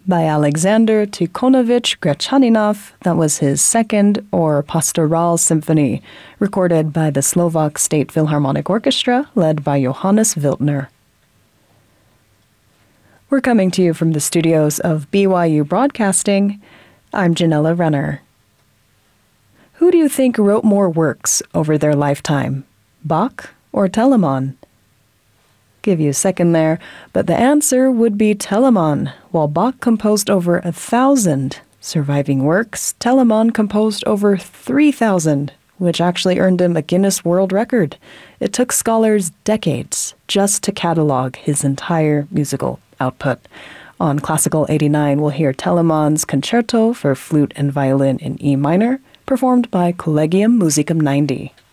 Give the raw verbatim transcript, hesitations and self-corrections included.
by Alexander Tikhonovich Grachaninov. That was his second, or Pastoral Symphony, recorded by the Slovak State Philharmonic Orchestra, led by Johannes Wildner. We're coming to you from the studios of B Y U Broadcasting. I'm Janella Renner. Who do you think wrote more works over their lifetime, Bach or Telemann? Give you a second there, but the answer would be Telemann. While Bach composed over a thousand surviving works, Telemann composed over three thousand, which actually earned him a Guinness World Record. It took scholars decades just to catalog his entire musical output. On Classical eighty-nine, we'll hear Telemann's Concerto for Flute and Violin in E minor, performed by Collegium Musicum ninety.